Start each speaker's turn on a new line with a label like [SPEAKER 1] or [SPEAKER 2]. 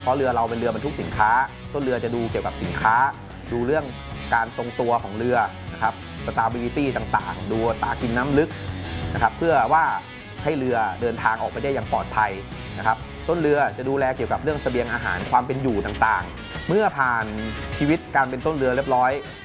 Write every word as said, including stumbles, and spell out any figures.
[SPEAKER 1] เพราะเรือเราเป็นเรือบรรทุกสินค้าต้นเรือจะดูเกี่ยวกับสินค้าดูเรื่องการทรงตัวของเรือนะครับ stability ต่างๆดูตากินน้ำลึกนะครับเพื่อว่าให้เรือเดินทางออกไปได้อย่างปลอดภัยนะครับต้นเรือจะดูแลเกี่ยวกับเรื่องเสบียงอาหารความเป็นอยู่ต่างๆเมื่อผ่านชีวิตการเป็นต้นเรือเรียบร้อย